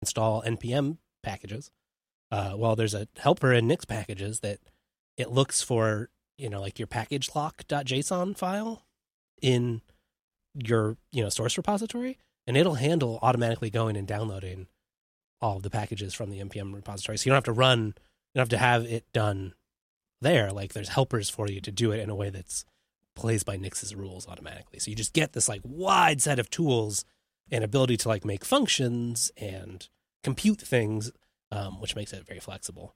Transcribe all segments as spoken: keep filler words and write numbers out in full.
install N P M packages. Uh, well, there's a helper in Nix packages that it looks for, you know, like your package lock.json file in your, you know, source repository, and it'll handle automatically going and downloading all of the packages from the N P M repository. So you don't have to run, you don't have to have it done there. Like there's helpers for you to do it in a way that's plays by Nix's rules automatically. So you just get this like wide set of tools and ability to like make functions and compute things, um, which makes it very flexible.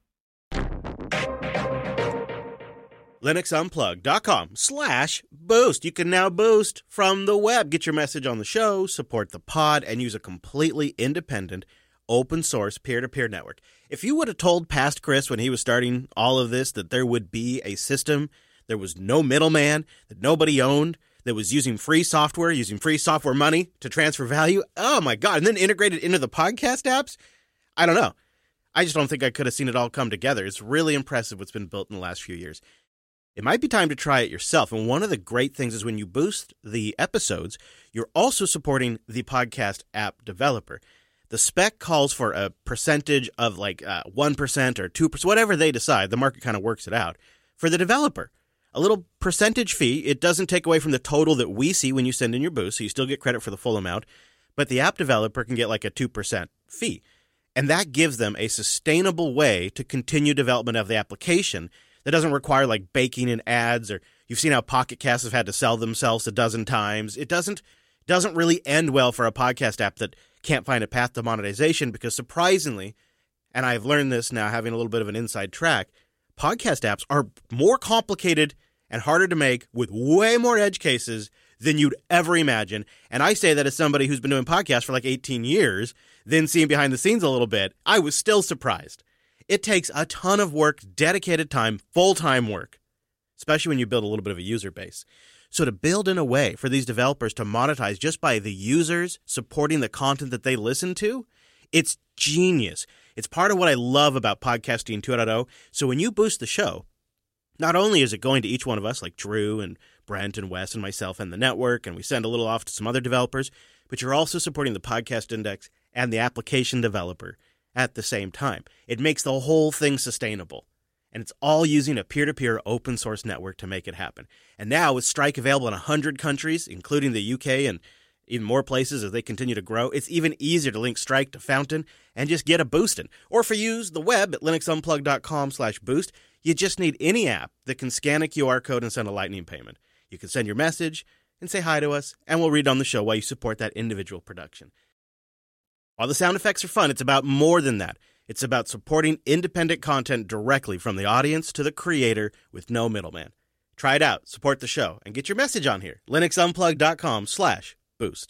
linuxunplugged.com slash boost. You can now boost from the web. Get your message on the show, support the pod, and use a completely independent, open source peer-to-peer network. If you would have told past Chris when he was starting all of this that there would be a system, there was no middleman, that nobody owned, that was using free software, using free software money to transfer value, oh my God, and then integrated into the podcast apps, I don't know. I just don't think I could have seen it all come together. It's really impressive what's been built in the last few years. It might be time to try it yourself. And one of the great things is when you boost the episodes, you're also supporting the podcast app developer. The spec calls for a percentage of like uh, one percent or two percent, whatever they decide. The market kind of works it out for the developer. A little percentage fee. It doesn't take away from the total that we see when you send in your boost, so you still get credit for the full amount. But the app developer can get like a two percent fee. And that gives them a sustainable way to continue development of the application that doesn't require like baking in ads, or you've seen how Pocket Casts have had to sell themselves a dozen times. It doesn't doesn't really end well for a podcast app that can't find a path to monetization, because surprisingly, and I've learned this now having a little bit of an inside track, podcast apps are more complicated and harder to make with way more edge cases than you'd ever imagine. And I say that as somebody who's been doing podcasts for like eighteen years, then seeing behind the scenes a little bit, I was still surprised. It takes a ton of work, dedicated time, full-time work, especially when you build a little bit of a user base. So to build in a way for these developers to monetize just by the users supporting the content that they listen to, it's genius. It's part of what I love about Podcasting two point oh. So when you boost the show, not only is it going to each one of us, like Drew and Brent and Wes and myself and the network, and we send a little off to some other developers, but you're also supporting the Podcast Index and the application developer at the same time. It makes the whole thing sustainable. And it's all using a peer-to-peer open source network to make it happen. And now with Strike available in one hundred countries, including the U K and even more places as they continue to grow, it's even easier to link Strike to Fountain and just get a boostin'. Or for you, use the web at linuxunplugged.com slash boost. You just need any app that can scan a Q R code and send a Lightning payment. You can send your message and say hi to us, and we'll read on the show while you support that individual production. While the sound effects are fun, it's about more than that. It's about supporting independent content directly from the audience to the creator with no middleman. Try it out, support the show, and get your message on here. linuxunplugged.com slash boost.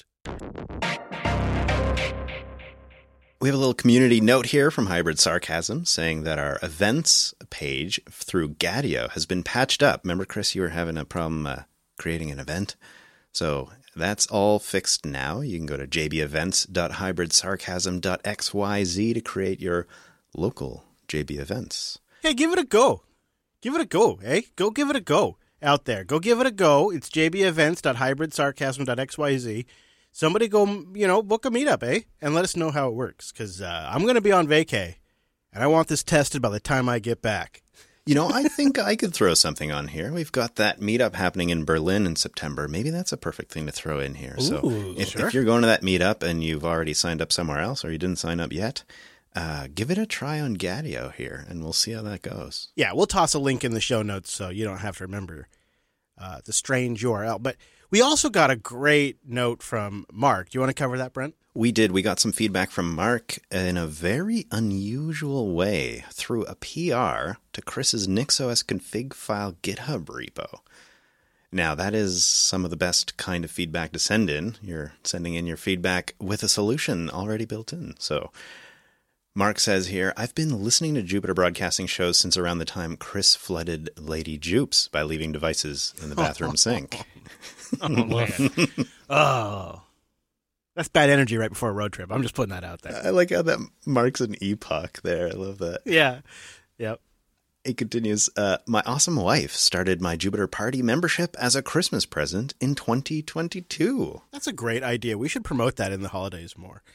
We have a little community note here from Hybrid Sarcasm saying that our events page through Gadio has been patched up. Remember, Chris, you were having a problem uh, creating an event? So that's all fixed now. You can go to j b events dot hybrid sarcasm dot x y z to create your local J B events. Hey, give it a go. Give it a go, eh? Go give it a go out there. Go give it a go. It's j b events dot hybrid sarcasm dot x y z. Somebody go, you know, book a meetup, eh? And let us know how it works, because uh, I'm going to be on vacay, and I want this tested by the time I get back. You know, I think I could throw something on here. We've got that meetup happening in Berlin in September. Maybe that's a perfect thing to throw in here. Ooh, so if, sure. if you're going to that meetup and you've already signed up somewhere else or you didn't sign up yet, uh, give it a try on Gadio here, and we'll see how that goes. Yeah, we'll toss a link in the show notes so you don't have to remember uh, the strange U R L. But we also got a great note from Mark. Do you want to cover that, Brent? We did. We got some feedback from Mark in a very unusual way through a P R to Chris's NixOS config file GitHub repo. Now, that is some of the best kind of feedback to send in. You're sending in your feedback with a solution already built in. So Mark says here, I've been listening to Jupiter Broadcasting shows since around the time Chris flooded Lady Jupes by leaving devices in the bathroom sink. Oh, man. Oh. That's bad energy right before a road trip. I'm just putting that out there. I like how that marks an epoch there. I love that. Yeah. Yep. It continues, uh, my awesome wife started my Jupiter Party membership as a Christmas present in twenty twenty-two. That's a great idea. We should promote that in the holidays more.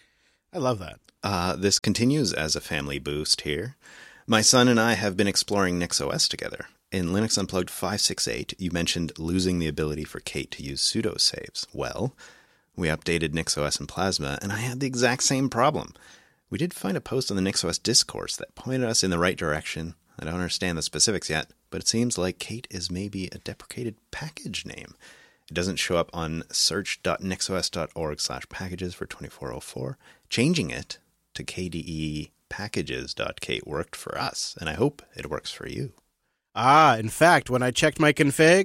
I love that. Uh, this continues as a family boost here. My son and I have been exploring NixOS together. In Linux Unplugged five sixty-eight, you mentioned losing the ability for Kate to use sudo saves. Well, we updated NixOS and Plasma, and I had the exact same problem. We did find a post on the NixOS discourse that pointed us in the right direction. I don't understand the specifics yet, but it seems like Kate is maybe a deprecated package name. It doesn't show up on search.nixos.org slash packages for twenty-four oh four. Changing it to K D E packages.kate worked for us, and I hope it works for you. Ah, in fact, when I checked my config,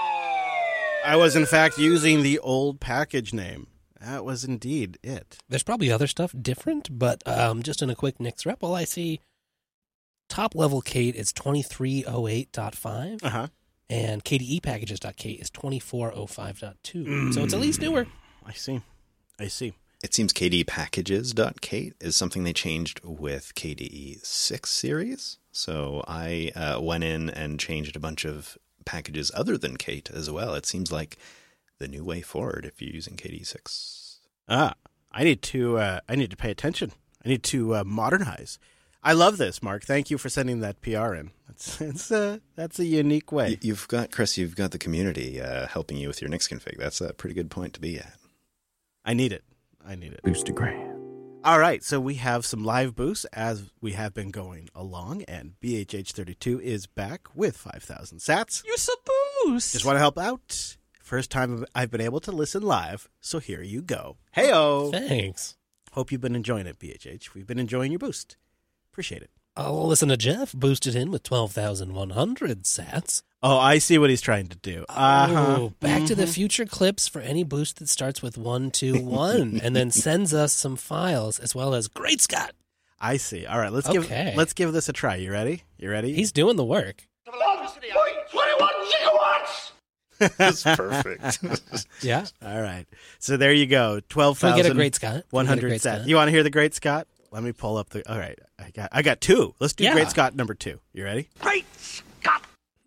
I was in fact using the old package name. That was indeed it. There's probably other stuff different, but um, just in a quick Nix rep, all I see top level Kate is twenty-three oh eight point five, Uh-huh. and K D E packages.kate is twenty-four oh five point two. Mm. So it's at least newer. I see. I see. It seems K D E packages.kate is something they changed with K D E six series. So I uh, went in and changed a bunch of packages other than Kate as well. It seems like the new way forward if you're using K D E six. Ah, I need to. Uh, I need to pay attention. I need to uh, modernize. I love this, Mark. Thank you for sending that P R in. That's it's a that's a unique way. You've got Chris. You've got the community uh, helping you with your Nix config. That's a pretty good point to be at. I need it. I need it. Boostagram. All right, so we have some live boosts as we have been going along, and B H H thirty-two is back with five thousand sats. You're so boost. Just want to help out. First time I've been able to listen live, so here you go. Hey-o! Thanks. Hope you've been enjoying it, B H H. We've been enjoying your boost. Appreciate it. I'll listen to Jeff boosted in with twelve thousand one hundred sats. Oh, I see what he's trying to do. Uh-huh. Oh, Back to the Future clips for any boost that starts with one two one and then sends us some files as well as Great Scott. I see. All right, let's Okay. give let's give this a try. You ready? You ready? He's doing the work. twenty-one gigawatts. That's perfect. Yeah. All right. So there you go. twelve Can we get a thousand Great Scott? Can we one get a hundred Great sats. Scott? You want to hear the Great Scott? Let me pull up the. All right. I got I got two. Let's do Yeah. Great Scott number two. You ready? Great Scott.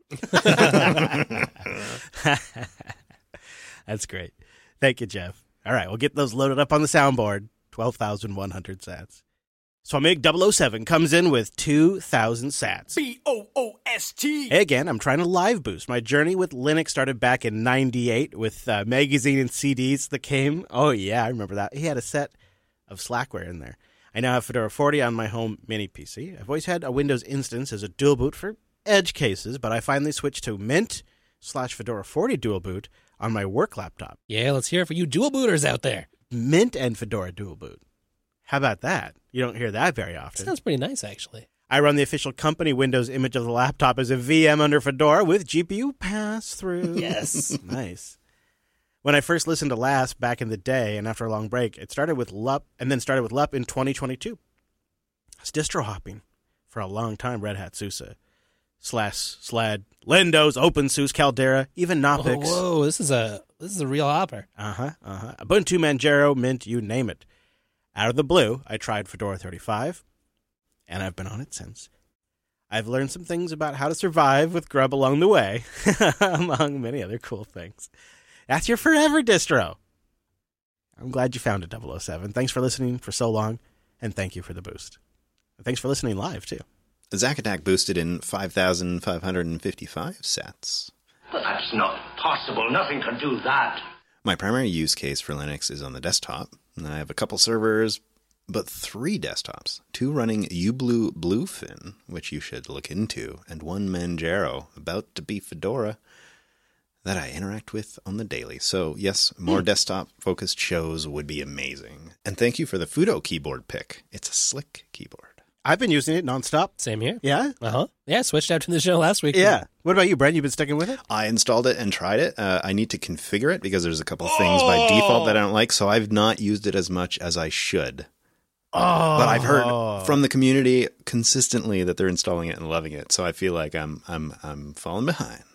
That's great. Thank you, Jeff. All right, we'll get those loaded up on the soundboard. twelve thousand one hundred sats. Swamig double oh seven comes in with two thousand sats. B O O S T. Hey again, I'm trying to live boost. My journey with Linux started back in ninety-eight with uh, magazine and C Ds that came. Oh, yeah, I remember that. He had a set of Slackware in there. I now have Fedora forty on my home mini P C. I've always had a Windows instance as a dual boot for edge cases, but I finally switched to Mint slash Fedora forty dual boot on my work laptop. Yeah, let's hear it for you dual booters out there. Mint and Fedora dual boot. How about that? You don't hear that very often. Sounds pretty nice, actually. I run the official company Windows image of the laptop as a V M under Fedora with G P U pass-through. Yes. Nice. When I first listened to Last back in the day, and after a long break, it started with L U P, and then started with L U P in twenty twenty-two. I was distro hopping for a long time. Red Hat SUSE, Slash, Sled, Lindows, OpenSUSE, Caldera, even Knoppix. Whoa, whoa, this is a this is a real hopper. Uh-huh, uh-huh. Ubuntu, Manjaro, Mint, you name it. Out of the blue, I tried Fedora thirty-five, and I've been on it since. I've learned some things about how to survive with Grub along the way, among many other cool things. That's your forever distro. I'm glad you found it, double oh seven. Thanks for listening for so long, and thank you for the boost. And thanks for listening live, too. Zack Attack boosted in five thousand five hundred fifty-five sats. But that's not possible. Nothing can do that. My primary use case for Linux is on the desktop. I have a couple servers, but three desktops. Two running uBlue Bluefin, which you should look into, and one Manjaro, about to be Fedora, that I interact with on the daily. So yes, more mm. desktop-focused shows would be amazing. And thank you for the Fudo keyboard pick. It's a slick keyboard. I've been using it nonstop. Same here. Yeah? Uh-huh. Yeah, switched out to the show last week. Yeah. What about you, Brent? You've been sticking with it? I installed it and tried it. Uh, I need to configure it because there's a couple of things oh. by default that I don't like, so I've not used it as much as I should. Oh. But I've heard from the community consistently that they're installing it and loving it, so I feel like I'm I'm I'm falling behind.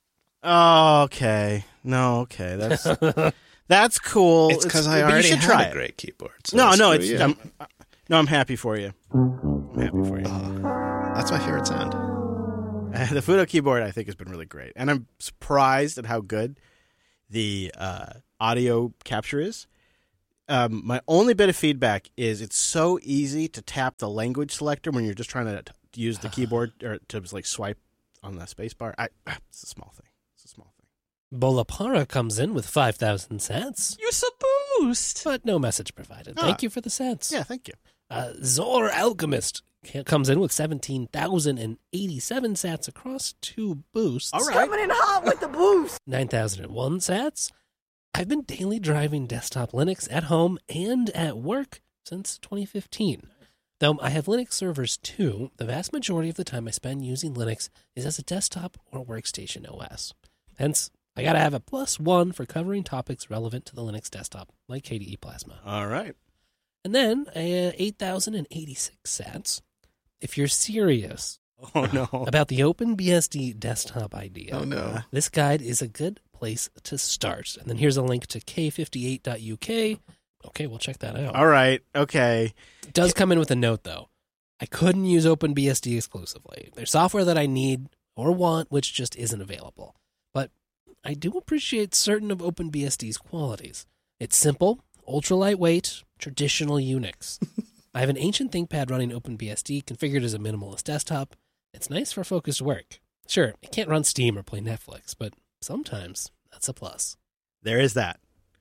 Oh, okay. No, okay. That's that's cool. It's because I already should had try a it. great keyboard. So no, no, it's you. I'm, no. I'm happy for you. I'm happy for you. Uh, that's my favorite sound. Uh, the Fudo keyboard, I think, has been really great, and I'm surprised at how good the uh, audio capture is. Um, my only bit of feedback is it's so easy to tap the language selector when you're just trying to t- use the keyboard or to just, like swipe on the space bar. I, it's a small thing. It's a small thing. Bolapara comes in with five thousand sats. Use a boost. But no message provided. Ah. Thank you for the sats. Yeah, thank you. Uh, Zor Alchemist comes in with seventeen thousand eighty-seven sats across two boosts. All right. Coming in hot with the boost. nine thousand one sats. I've been daily driving desktop Linux at home and at work since twenty fifteen. Though I have Linux servers too, the vast majority of the time I spend using Linux is as a desktop or workstation O S. Hence, I gotta have a plus one for covering topics relevant to the Linux desktop, like K D E Plasma. All right. And then uh, eight thousand eighty-six sats. If you're serious Oh, no. about the OpenBSD desktop idea, Oh, no. this guide is a good place to start. And then here's a link to k fifty-eight dot u k. Okay, we'll check that out. All right. Okay. It does come in with a note, though. I couldn't use OpenBSD exclusively. There's software that I need or want, which just isn't available. But I do appreciate certain of OpenBSD's qualities. It's simple, ultra lightweight, traditional Unix. I have an ancient ThinkPad running OpenBSD configured as a minimalist desktop. It's nice for focused work. Sure, it can't run Steam or play Netflix, but sometimes that's a plus. There is that.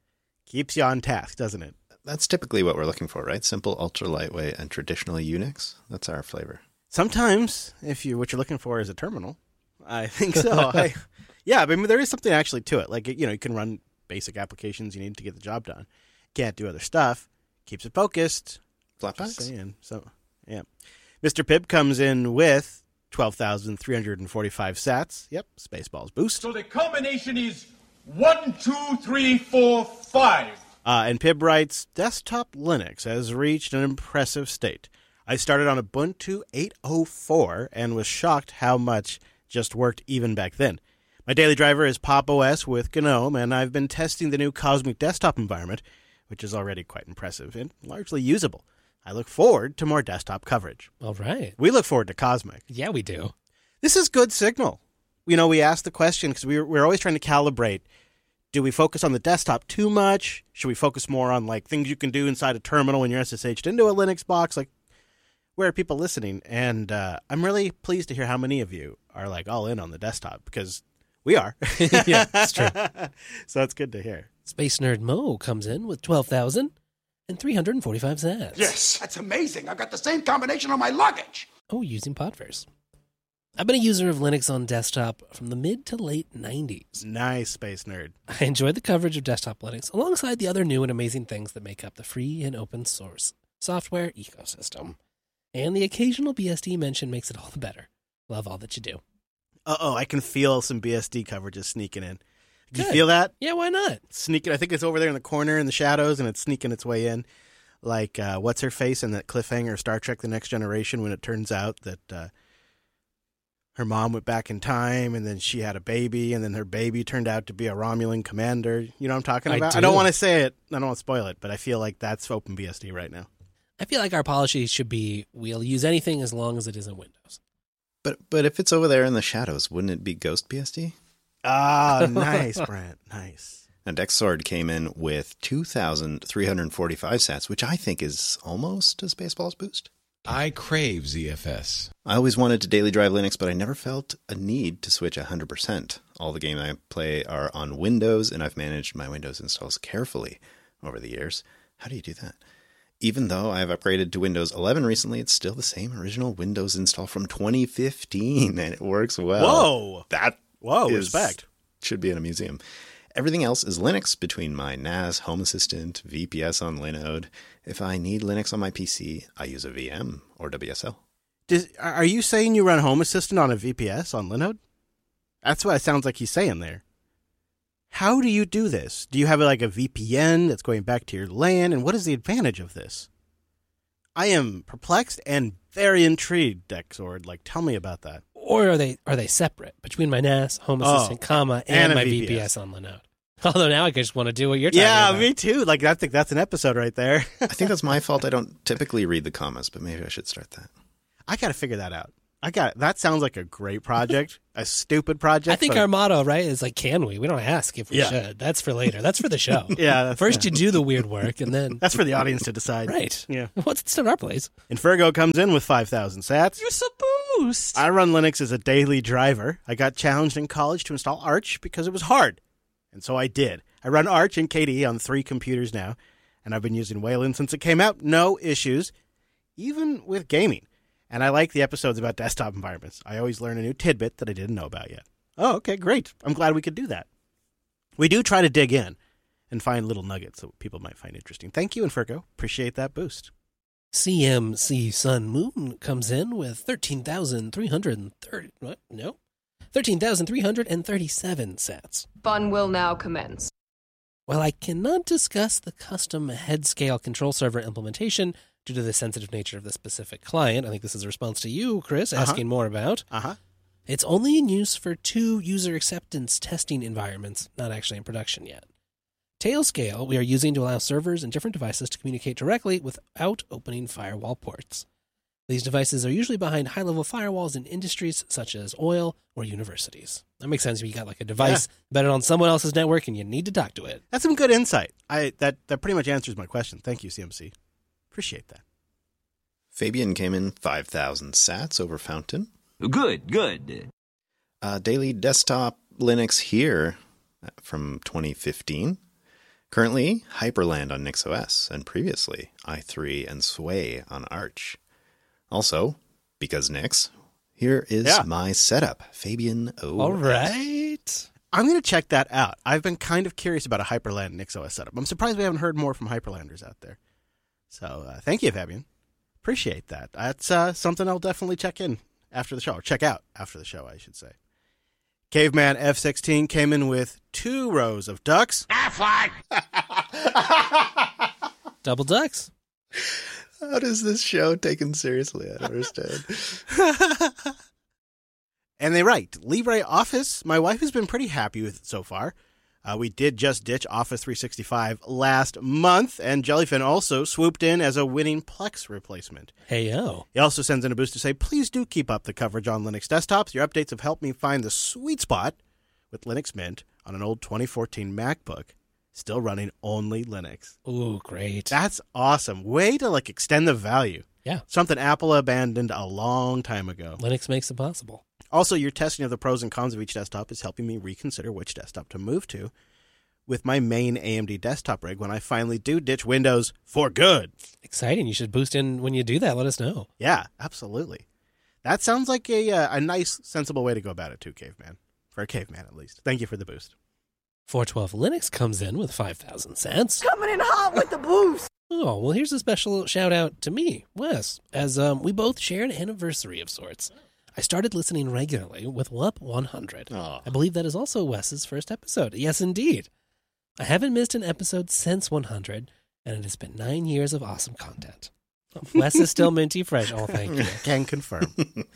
Keeps you on task, doesn't it? That's typically what we're looking for, right? Simple, ultra lightweight, and traditionally Unix. That's our flavor. Sometimes, if you what you're looking for is a terminal, I think so. I, yeah, but I mean, there is something actually to it. Like, you know, you can run basic applications you need to get the job done. Can't do other stuff. Keeps it focused. Just Flatpaks? saying. So, yeah. Mister Pibb comes in with twelve thousand three hundred forty-five sats. Yep, Spaceballs boost. So the combination is one, two, three, four, five. Uh, and Pibb writes, Desktop Linux has reached an impressive state. I started on Ubuntu eight oh four and was shocked how much just worked even back then. My daily driver is Pop! O S with GNOME, and I've been testing the new Cosmic desktop environment, which is already quite impressive and largely usable. I look forward to more desktop coverage. All right. We look forward to Cosmic. Yeah, we do. This is good signal. You know, we asked the question because we we're, we're always trying to calibrate. Do we focus on the desktop too much? Should we focus more on like things you can do inside a terminal when you're S S H'd into a Linux box? Like, where are people listening? And uh, I'm really pleased to hear how many of you are like all in on the desktop because we are. Yeah, that's true. So that's good to hear. Space Nerd Mo comes in with twelve thousand three hundred forty-five sats. Yes, that's amazing. I've got the same combination on my luggage. Oh, using Podverse. I've been a user of Linux on desktop from the mid to late nineties. Nice, Space Nerd. I enjoyed the coverage of desktop Linux alongside the other new and amazing things that make up the free and open source software ecosystem. And the occasional B S D mention makes it all the better. Love all that you do. Uh-oh, I can feel some B S D coverages sneaking in. Do you Good. feel that? Yeah, why not? Sneaking. I think it's over there in the corner in the shadows, and it's sneaking its way in. Like, uh, what's her face in that cliffhanger Star Trek The Next Generation when it turns out that uh, her mom went back in time, and then she had a baby, and then her baby turned out to be a Romulan commander. You know what I'm talking I about? do. I don't want to say it. I don't want to spoil it, but I feel like that's OpenBSD right now. I feel like our policy should be we'll use anything as long as it isn't Windows. But but if it's over there in the shadows, wouldn't it be Ghost B S D? Ah, nice, Brent. Nice. And Dexord came in with two thousand three hundred forty-five sats, which I think is almost a Spaceballs boost. I crave Z F S. I always wanted to daily drive Linux, but I never felt a need to switch one hundred percent. All the games I play are on Windows, and I've managed my Windows installs carefully over the years. How do you do that? Even though I've upgraded to Windows eleven recently, it's still the same original Windows install from twenty fifteen, and it works well. Whoa. That Whoa, is- respect. should be in a museum. Everything else is Linux between my N A S, Home Assistant, V P S on Linode. If I need Linux on my P C, I use a V M or W S L. Does, are you saying you run Home Assistant on a V P S on Linode? That's what it sounds like he's saying there. How do you do this? Do you have like a V P N that's going back to your LAN? And what is the advantage of this? I am perplexed and very intrigued, Dexord. Like, tell me about that. Or are they are they separate between my N A S, Home Oh, Assistant, comma, and, and a my V P S. V P S on Linode? Although now I just want to do what you're talking Yeah, about. me too. Like, I think that's an episode right there. I think that's my fault. I don't typically read the commas, but maybe I should start that. I got to figure that out. I got it. That sounds like a great project, a stupid project. I think but- our motto, right, is like, can we? We don't ask if we Yeah. should. That's for later. That's for the show. Yeah, that's- First yeah. you do the weird work, and then... That's for the audience to decide. Right. Yeah. What's it's not our place. Infergo comes in with five thousand sats. You're so boost. I run Linux as a daily driver. I got challenged in college to install Arch because it was hard. And so I did. I run Arch and K D E on three computers now, and I've been using Wayland since it came out. No issues, even with gaming. And I like the episodes about desktop environments. I always learn a new tidbit that I didn't know about yet. Oh, okay, great. I'm glad we could do that. We do try to dig in and find little nuggets that people might find interesting. Thank you, Infergo. Appreciate that boost. C M C Sun Moon comes in with thirteen thousand three hundred thirty... What? No? thirteen thousand three hundred thirty-seven sats. Fun will now commence. While I cannot discuss the custom head-scale control server implementation due to the sensitive nature of the specific client, I think this is a response to you, Chris, asking Uh-huh. more about, Uh-huh. it's only in use for two user acceptance testing environments, not actually in production yet. Tailscale we are using to allow servers and different devices to communicate directly without opening firewall ports. These devices are usually behind high-level firewalls in industries such as oil or universities. That makes sense if you got like a device embedded on someone else's network and you need to talk to it. That's some good insight. I that, that pretty much answers my question. Thank you, C M C. Appreciate that. Fabian came in five thousand sats over Fountain. Good, good. Uh, daily desktop Linux here from twenty fifteen. Currently, Hyperland on NixOS, and previously, i three and Sway on Arch. Also, because Nix, here is Yeah. my setup, Fabian O S. All right. I'm going to check that out. I've been kind of curious about a Hyperland NixOS setup. I'm surprised we haven't heard more from Hyperlanders out there. So uh, thank you, Fabian. Appreciate that. That's uh, something I'll definitely check in after the show, or check out after the show, I should say. Caveman F sixteen came in with two rows of ducks. Double ducks. How does this show taken seriously? I don't understand. And they write, LibreOffice, my wife has been pretty happy with it so far. Uh, we did just ditch Office three sixty-five last month, and Jellyfin also swooped in as a winning Plex replacement. Hey, yo. He also sends in a boost to say, please do keep up the coverage on Linux desktops. Your updates have helped me find the sweet spot with Linux Mint on an old twenty fourteen MacBook, still running only Linux. Ooh, great. That's awesome. Way to like extend the value. Yeah. Something Apple abandoned a long time ago. Linux makes it possible. Also, your testing of the pros and cons of each desktop is helping me reconsider which desktop to move to with my main A M D desktop rig when I finally do ditch Windows for good. Exciting. You should boost in when you do that. Let us know. Yeah, absolutely. That sounds like a uh, a nice, sensible way to go about it too, Caveman. For a caveman, at least. Thank you for the boost. four twelve Linux comes in with five thousand cents. Coming in hot with the boost. Oh, well, here's a special shout out to me, Wes, as um, we both share an anniversary of sorts. I started listening regularly with W U P one hundred. Oh. I believe that is also Wes's first episode. Yes, indeed. I haven't missed an episode since one hundred, and it has been nine years of awesome content. Wes is still minty fresh. Oh, thank you. Can confirm.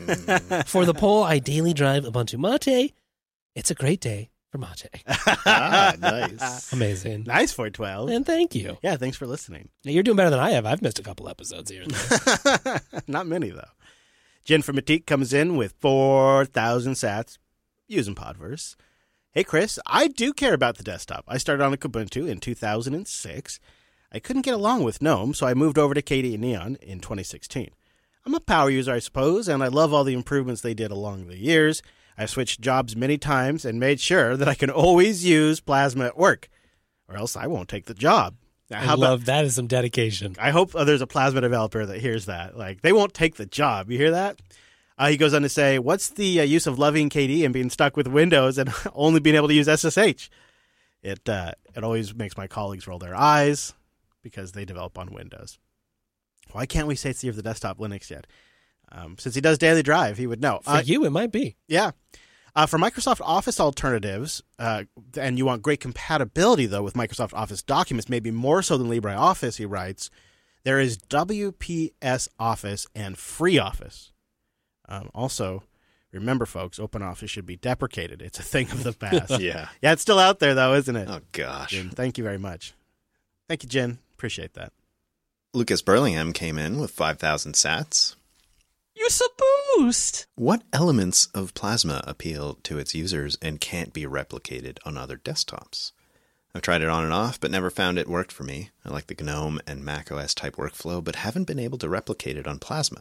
For the poll, I daily drive Ubuntu Mate. It's a great day for Mate. Ah, nice. Amazing. Nice four twelve. And thank you. Yeah, thanks for listening. Now, you're doing better than I have. I've missed a couple episodes here and there. Not many, though. Jen from Matique comes in with four thousand sats using Podverse. Hey, Chris, I do care about the desktop. I started on a Kubuntu in two thousand six. I couldn't get along with GNOME, so I moved over to K D E Neon in twenty sixteen. I'm a power user, I suppose, and I love all the improvements they did along the years. I've switched jobs many times and made sure that I can always use Plasma at work, or else I won't take the job. Now, I how love about, that is some dedication. I hope uh, there's a Plasma developer that hears that. Like, they won't take the job. You hear that? Uh, he goes on to say, what's the uh, use of loving K D and being stuck with Windows and only being able to use S S H? It uh, it always makes my colleagues roll their eyes because they develop on Windows. Why can't we say it's the year of the desktop Linux yet? Um, since he does daily drive, he would know. For Uh, you, it might be. yeah. Uh, for Microsoft Office alternatives, uh, and you want great compatibility, though, with Microsoft Office documents, maybe more so than LibreOffice, he writes, there is W P S Office and FreeOffice. Um, also, remember, folks, OpenOffice should be deprecated. It's a thing of the past. Yeah. Yeah, it's still out there, though, isn't it? Oh, gosh. Jen, thank you very much. Thank you, Jen. Appreciate that. Lucas Burlingham came in with five thousand sats. Use a boost! What elements of Plasma appeal to its users and can't be replicated on other desktops? I've tried it on and off, but never found it worked for me. I like the GNOME and macOS type workflow, but haven't been able to replicate it on Plasma.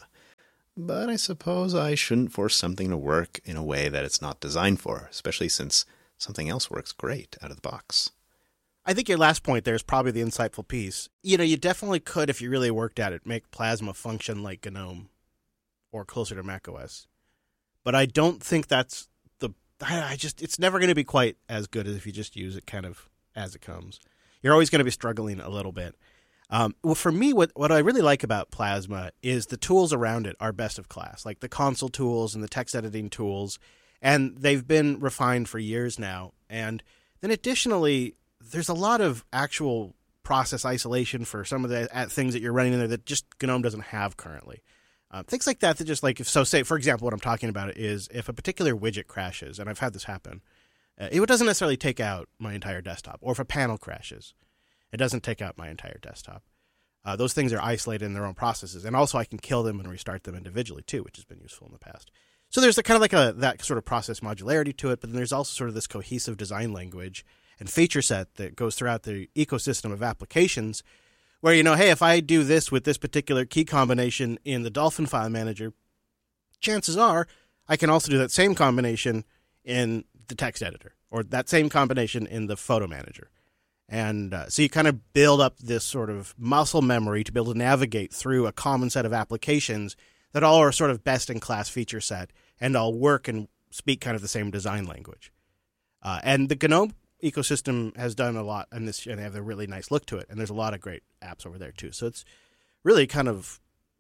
But I suppose I shouldn't force something to work in a way that it's not designed for, especially since something else works great out of the box. I think your last point there is probably the insightful piece. You know, you definitely could, if you really worked at it, make Plasma function like GNOME or closer to macOS. But I don't think that's the... I, I just... It's never going to be quite as good as if you just use it kind of as it comes. You're always going to be struggling a little bit. Um, well, for me, what what I really like about Plasma is the tools around it are best of class, like the console tools and the text editing tools, and they've been refined for years now. And then additionally, there's a lot of actual process isolation for some of the uh, things that you're running in there that just GNOME doesn't have currently. Uh, things like that that just like, if so say, for example, what I'm talking about is if a particular widget crashes, and I've had this happen, uh, it doesn't necessarily take out my entire desktop. Or if a panel crashes, it doesn't take out my entire desktop. Uh, those things are isolated in their own processes. And also I can kill them and restart them individually too, which has been useful in the past. So there's the, kind of like a that sort of process modularity to it, but then there's also sort of this cohesive design language and feature set that goes throughout the ecosystem of applications where, you know, hey, if I do this with this particular key combination in the Dolphin file manager, chances are I can also do that same combination in the text editor or that same combination in the photo manager. And uh, so you kind of build up this sort of muscle memory to be able to navigate through a common set of applications that all are sort of best-in-class feature set and all work and speak kind of the same design language. Uh, and the GNOME ecosystem has done a lot, and this and they have a really nice look to it. And there's a lot of great apps over there too. So it's really kind of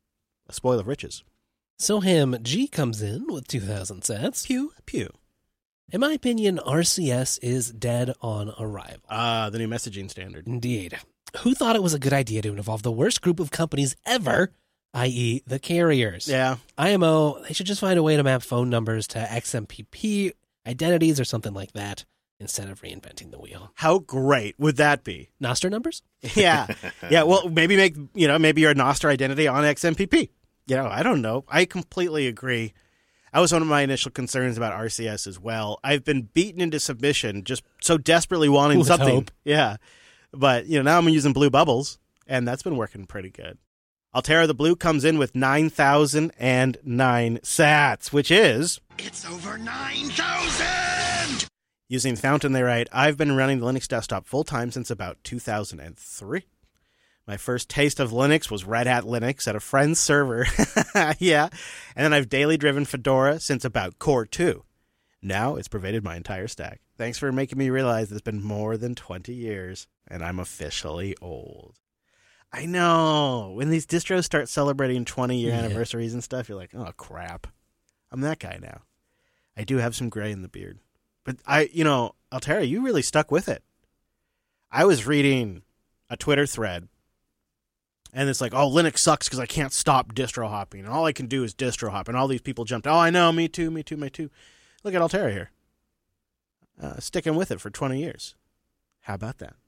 a spoil of riches. Soham G comes in with two thousand sats. Pew, pew. In my opinion, R C S is dead on arrival. Ah, uh, the new messaging standard. Indeed. Who thought it was a good idea to involve the worst group of companies ever, that is the carriers? Yeah. I M O, they should just find a way to map phone numbers to X M P P identities or something like that instead of reinventing the wheel. How great would that be? Nostr numbers? Yeah. Yeah, well, maybe make, you know, maybe your Nostr identity on X M P P. You know, I don't know. I completely agree. That was one of my initial concerns about R C S as well. I've been beaten into submission just so desperatly wanting With something. hope. Yeah. But, you know, now I'm using Blue Bubbles, and that's been working pretty good. Altera the Blue comes in with nine thousand nine sats, which is... It's over nine thousand! Using Fountain, they write, I've been running the Linux desktop full-time since about two thousand three. My first taste of Linux was Red Hat Linux at a friend's server. Yeah. And then I've daily driven Fedora since about Core two. Now it's pervaded my entire stack. Thanks for making me realize it's been more than twenty years, and I'm officially old. I know. When these distros start celebrating twenty-year Yeah. anniversaries and stuff, you're like, oh, crap. I'm that guy now. I do have some gray in the beard. But, I, you know, Altera, you really stuck with it. I was reading a Twitter thread, and it's like, oh, Linux sucks because I can't stop distro hopping, and all I can do is distro hop. And all these people jumped, oh, I know, me too, me too, me too. Look at Altera here. Uh, sticking with it for twenty years. How about that?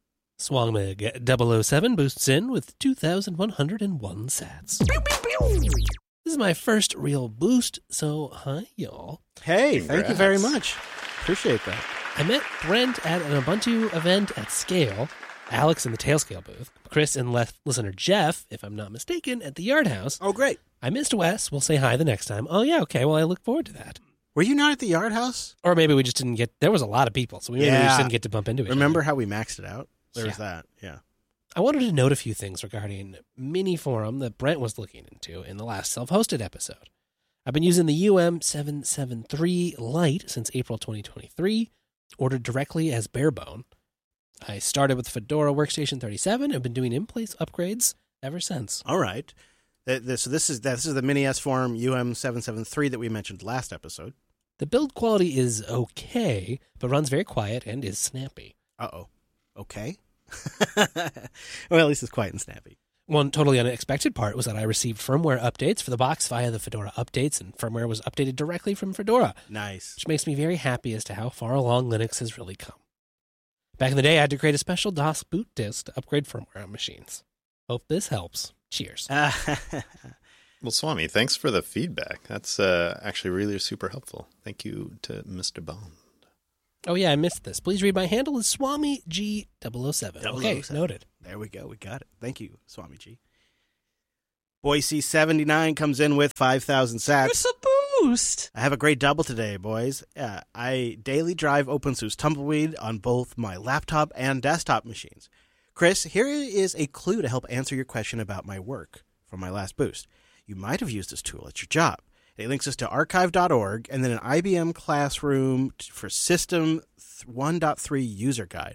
Swangmig double oh seven boosts in with two thousand one hundred one sats. This is my first real boost, so hi, y'all. Hey, thank you very Congrats. much. Appreciate that. I met Brent at an Ubuntu event at Scale, Alex in the Tailscale booth, Chris and le- listener Jeff, if I'm not mistaken, at the Yard House. Oh, great. I missed Wes. We'll say hi the next time. Oh, yeah, okay. Well, I look forward to that. Were you not at the Yard House? Or maybe we just didn't get... There was a lot of people, so we maybe we Yeah. just didn't get to bump into it. Remember how we maxed it out? There was Yeah. that, yeah. I wanted to note a few things regarding Mini Forum that Brent was looking into in the last self-hosted episode. I've been using the U M seven seventy-three Lite since April twenty twenty-three, ordered directly as barebone. I started with Fedora Workstation thirty-seven and have been doing in-place upgrades ever since. All right. Th- this- So this is this is the Mini S Forum U M seven seventy-three that we mentioned last episode. The build quality is okay, but runs very quiet and is snappy. Uh-oh. Okay. Well, at least it's quiet and snappy. One totally unexpected part was that I received firmware updates for the box via the Fedora updates, and firmware was updated directly from Fedora, Nice. which makes me very happy as to how far along Linux has really come. Back in the day, I had to create a special DOS boot disk to upgrade firmware on machines. Hope this helps. Cheers. Well, Swami, thanks for the feedback. That's uh, actually really super helpful. Thank you to Mister Bond. Oh, yeah, I missed this. Please read my handle is Swami G double oh seven. Okay, noted. There we go. We got it. Thank you, Swami G. Boise seventy-nine comes in with five thousand sats. It's a boost. I have a great double today, boys. Uh, I daily drive OpenSUSE Tumbleweed on both my laptop and desktop machines. Chris, here is a clue to help answer your question about my work from my last boost. You might have used this tool at your job. It links us to archive dot org and then an I B M Classroom for System one point three user guide.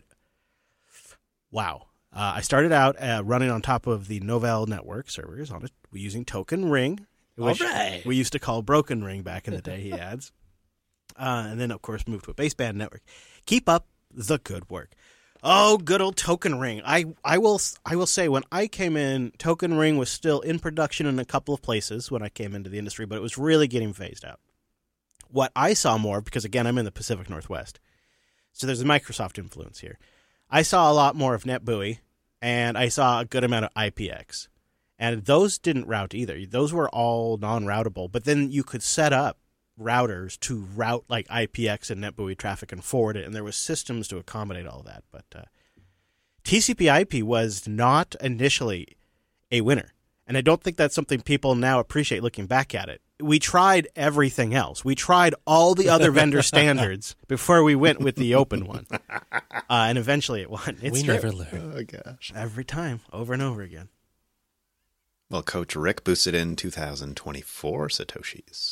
Wow. Uh, I started out uh, running on top of the Novell network servers on it. We're using Token Ring, which All right. we used to call Broken Ring back in the day, he adds. Uh, and then, of course, moved to a baseband network. Keep up the good work. Oh, good old Token Ring. I, I will I will say, when I came in, Token Ring was still in production in a couple of places when I came into the industry, but it was really getting phased out. What I saw more, because, again, I'm in the Pacific Northwest, so there's a Microsoft influence here. I saw a lot more of NetBEUI, and I saw a good amount of I P X. And those didn't route either. Those were all non-routable. But then you could set up routers to route like I P X and NetBEUI traffic and forward it, and there was systems to accommodate all that. But uh, T C P I P was not initially a winner. And I don't think that's something people now appreciate looking back at it. We tried everything else. We tried all the other vendor standards before we went with the open one. Uh, and eventually it won. It's we true. never learn. Oh, gosh. Every time, over and over again. Well, Coach Rick boosted in two thousand twenty-four Satoshis.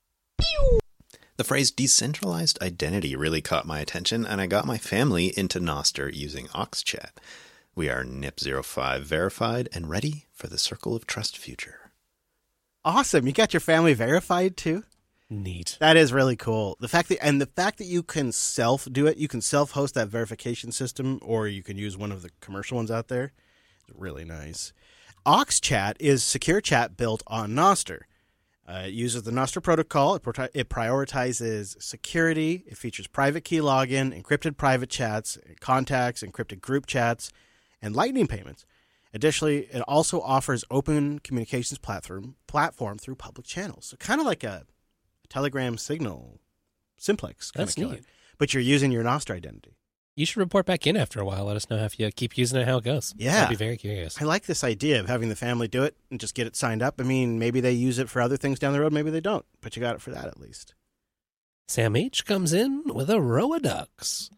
The phrase decentralized identity really caught my attention, and I got my family into Nostr using OxChat. We are N I P zero five verified and ready for the Circle of Trust future. Awesome. You got your family verified too? Neat. That is really cool. The fact that and the fact that you can self do it, you can self host that verification system, or you can use one of the commercial ones out there. It's really nice. OxChat is secure chat built on Nostr. Uh, it uses the Nostr protocol. It, pro- it prioritizes security. It features private key login, encrypted private chats, contacts, encrypted group chats, and Lightning payments. Additionally, it also offers open communications platform platform through public channels. So kind of like a Telegram Signal Simplex kind That's of killer. neat. But you're using your Nostr identity. You should report back in after a while. Let us know if you keep using it, how it goes. Yeah. I'd be very curious. I like this idea of having the family do it and just get it signed up. I mean, maybe they use it for other things down the road. Maybe they don't. But you got it for that at least. Sam H. comes in with a row of ducks.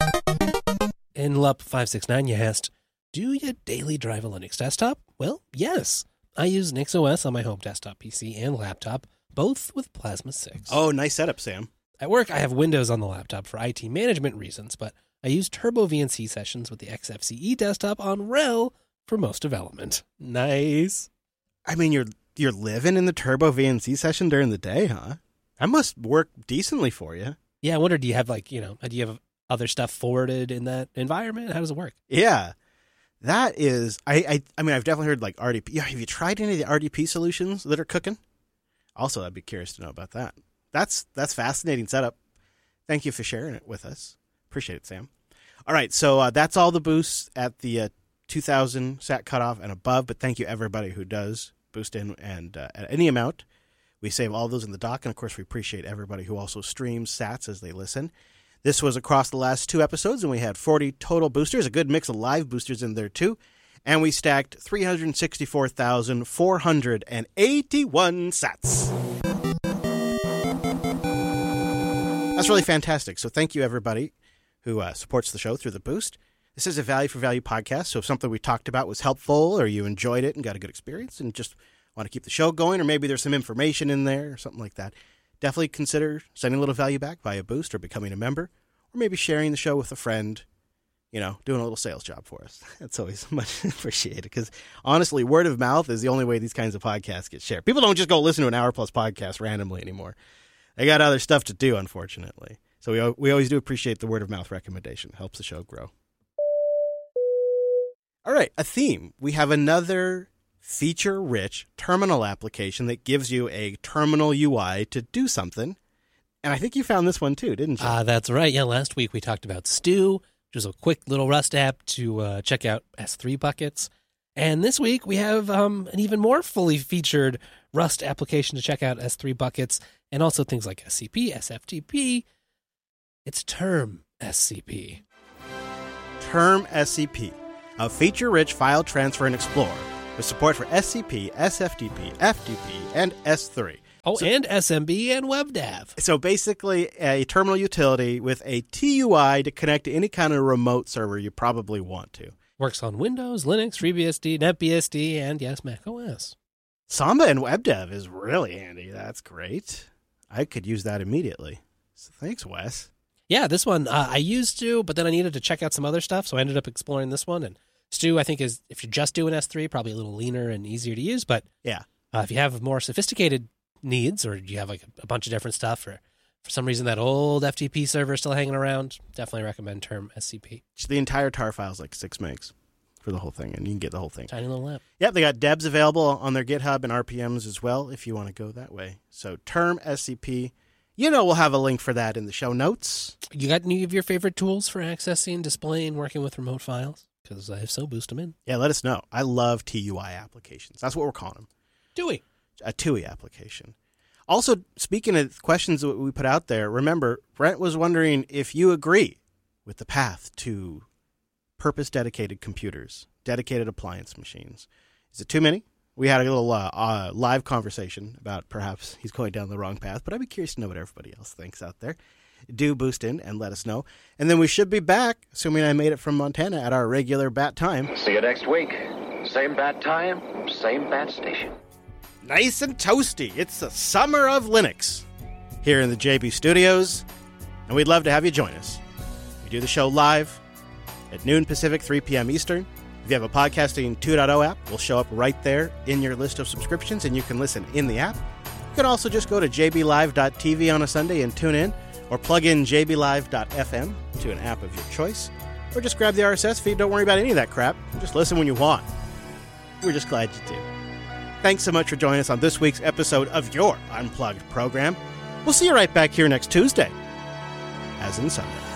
In L U P five six nine, you asked, do you daily drive a Linux desktop? Well, yes. I use NixOS on my home desktop P C and laptop, both with Plasma six. Oh, nice setup, Sam. At work, I have Windows on the laptop for I T management reasons, but I use Turbo V N C sessions with the X F C E desktop on R H E L for most development. Nice. I mean, you're you're living in the Turbo V N C session during the day, huh? That must work decently for you. Yeah, I wonder, do you have like, you know, do you have other stuff forwarded in that environment? How does it work? Yeah. That is, I, I I mean, I've definitely heard like R D P. Yeah, have you tried any of the R D P solutions that are cooking? Also, I'd be curious to know about that. That's that's fascinating setup. Thank you for sharing it with us. Appreciate it, Sam. All right, so uh, that's all the boosts at the uh, two thousand sat cutoff and above, but thank you everybody who does boost in and uh, at any amount. We save all those in the doc, and of course we appreciate everybody who also streams sats as they listen. This was across the last two episodes, and we had forty total boosters, a good mix of live boosters in there too, and we stacked three hundred sixty-four thousand four hundred eighty-one sats. That's really fantastic. So thank you, everybody who uh, supports the show through the boost. This is a value for value podcast, so if something we talked about was helpful or you enjoyed it and got a good experience and just want to keep the show going, or maybe there's some information in there or something like that, definitely consider sending a little value back via boost or becoming a member, or maybe sharing the show with a friend, you know, doing a little sales job for us. That's always much appreciated because, honestly, word of mouth is the only way these kinds of podcasts get shared. People don't just go listen to an hour-plus podcast randomly anymore. They got other stuff to do, unfortunately. So we we always do appreciate the word of mouth recommendation. It helps the show grow. All right, a theme. We have another feature-rich terminal application that gives you a terminal U I to do something. And I think you found this one too, didn't you? Ah, uh, that's right. Yeah, last week we talked about Stew, which was a quick little Rust app to uh, check out S three buckets. And this week we have um, an even more fully featured Rust application to check out, S three buckets, and also things like S C P, S F T P. It's Term S C P. Term S C P, a feature-rich file transfer and explorer with support for S C P, S F T P, F T P, and S three. Oh, so, and S M B and WebDAV. So basically a terminal utility with a T U I to connect to any kind of remote server you probably want to. Works on Windows, Linux, FreeBSD, NetBSD, and yes, Mac O S. Samba and WebDAV is really handy. That's great. I could use that immediately. So thanks, Wes. Yeah, this one uh, I used to, but then I needed to check out some other stuff, so I ended up exploring this one. And Stu, I think, is if you're just doing S three, probably a little leaner and easier to use. But yeah, uh, if you have more sophisticated needs, or you have like a, a bunch of different stuff, or for some reason that old F T P server is still hanging around, definitely recommend Term S C P. The entire tar file is like six megs for the whole thing, and you can get the whole thing. Tiny little app. Yep, they got debs available on their GitHub and R P Ms as well if you want to go that way. So Term S C P, you know we'll have a link for that in the show notes. You got any of your favorite tools for accessing, displaying, working with remote files? Because if so, boost them in. Yeah, let us know. I love T U I applications. That's what we're calling them. T U I. A T U I application. Also, speaking of questions that we put out there, remember, Brent was wondering if you agree with the path to purpose-dedicated computers, dedicated appliance machines. Is it too many? We had a little uh, uh, live conversation about perhaps he's going down the wrong path, but I'd be curious to know what everybody else thinks out there. Do boost in and let us know. And then we should be back, assuming I made it from Montana, at our regular bat time. See you next week. Same bat time, same bat station. Nice and toasty. It's the summer of Linux here in the J B Studios, and we'd love to have you join us. We do the show live at noon Pacific, three p.m. Eastern. If you have a Podcasting two point oh app, we'll show up right there in your list of subscriptions, and you can listen in the app. You can also just go to j b live dot t v on a Sunday and tune in, or plug in j b live dot f m to an app of your choice, or just grab the R S S feed. Don't worry about any of that crap. Just listen when you want. We're just glad you do. Thanks so much for joining us on this week's episode of your Unplugged program. We'll see you right back here next Tuesday, as in Sunday.